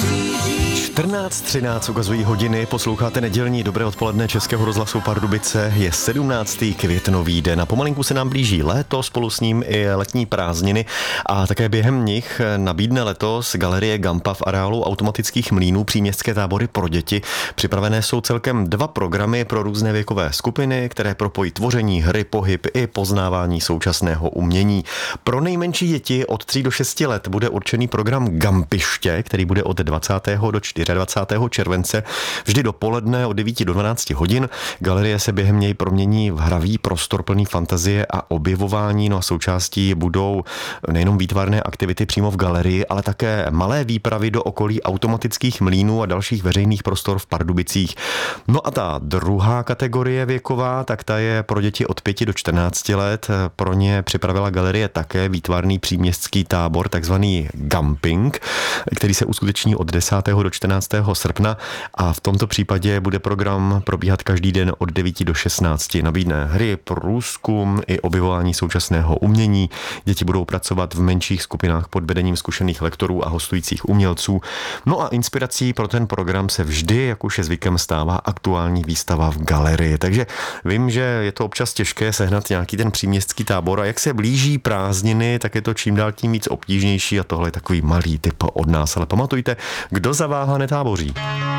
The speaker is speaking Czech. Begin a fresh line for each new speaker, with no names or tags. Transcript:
14:13 ukazují hodiny, posloucháte nedělní Dobré odpoledne Českého rozhlasu Pardubice, je 17. květnový den a pomalinku se nám blíží léto, spolu s ním i letní prázdniny a také během nich nabídne letos galerie Gampa v areálu automatických mlýnů příměstské tábory pro děti. Připravené jsou celkem 2 programy pro různé věkové skupiny, které propojí tvoření, hry, pohyb i poznávání současného umění. Pro nejmenší děti od 3 do 6 let bude určený program Gampiště, který bude od 20. do 24. července, vždy dopoledne od 9 do 12 hodin. Galerie se během něj promění v hravý prostor plný fantazie a objevování, no a součástí budou nejenom výtvarné aktivity přímo v galerii, ale také malé výpravy do okolí automatických mlýnů a dalších veřejných prostor v Pardubicích. No a ta druhá kategorie věková, tak ta je pro děti od 5 do 14 let. Pro ně připravila galerie také výtvarný příměstský tábor, takzvaný Gamping, který se uskuteční od 10. do 14. srpna a v tomto případě bude program probíhat každý den od 9 do 16. Nabídne hry, průzkum i objevování současného umění. Děti budou pracovat v menších skupinách pod vedením zkušených lektorů a hostujících umělců. No a inspirací pro ten program se vždy, jak už je zvykem, stává aktuální výstava v galerii. Takže vím, že je to občas těžké sehnat nějaký ten příměstský tábor a jak se blíží prázdniny, tak je to čím dál tím víc obtížnější a tohle je takový malý tip od nás. Ale pamatujte, kdo zaváhá netáboří.